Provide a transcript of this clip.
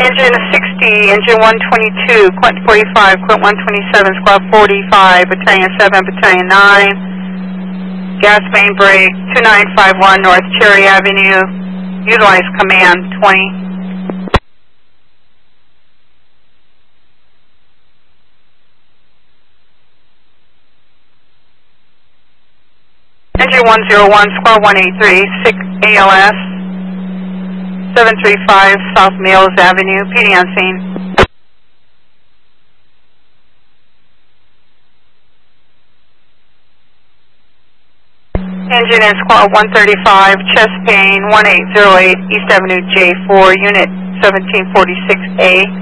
Engine 60, engine 122, Quint 45, Quint 127, squad 45, battalion 7, battalion 9. Gas main break, 2951 North Cherry Avenue. Utilize command 20. Engine 101, squad 183, 6 ALS. 735 South Mills Avenue, PD on scene. Engine in squad 135, chest pain 1808 East Avenue J4, unit 1746A.